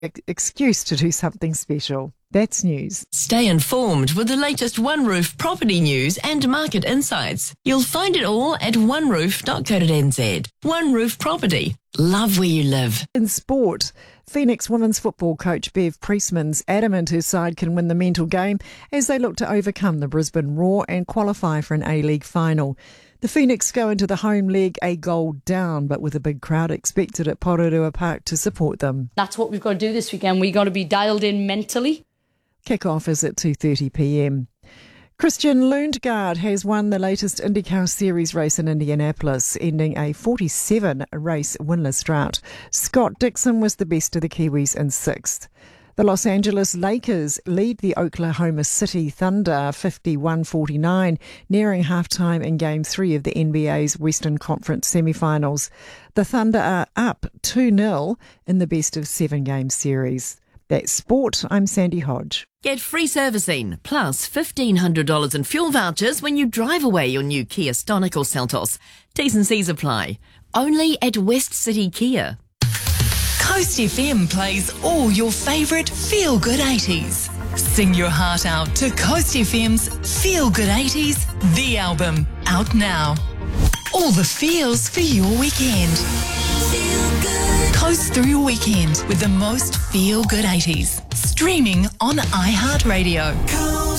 excuse to do something special. That's news. Stay informed with the latest One Roof property news and market insights. You'll find it all at oneroof.co.nz. One Roof Property. Love where you live. In sport, Phoenix women's football coach Bev Priestman's adamant her side can win the mental game as they look to overcome the Brisbane Roar and qualify for an A-League final. The Phoenix go into the home leg a goal down, but with a big crowd expected at Porirua Park to support them. That's what we've got to do this weekend. We've got to be dialed in mentally. Kick-off is at 2:30pm. Christian Lundgaard has won the latest IndyCar Series race in Indianapolis, ending a 47-race winless drought. Scott Dixon was the best of the Kiwis in sixth. The Los Angeles Lakers lead the Oklahoma City Thunder 51-49, nearing halftime in Game 3 of the NBA's Western Conference semi-finals. The Thunder are up 2-0 in the best-of-7-game series. That's sport. I'm Sandy Hodge. Get free servicing plus $1,500 in fuel vouchers when you drive away your new Kia Stonic or Seltos. T's and C's apply. Only at West City Kia. Coast FM plays all your favourite feel-good 80s. Sing your heart out to Coast FM's Feel Good 80s, the album, out now. All the feels for your weekend. Feel good. Coast through your weekend with the most feel-good 80s. Streaming on iHeartRadio.